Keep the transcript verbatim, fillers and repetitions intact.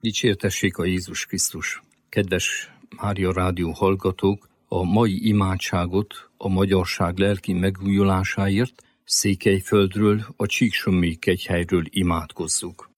Dicsértessék a Jézus Krisztus! Kedves Mária Rádió hallgatók, a mai imádságot a magyarság lelki megújulásáért Székelyföldről, a Csíksomlyói kegyhelyről imádkozzuk.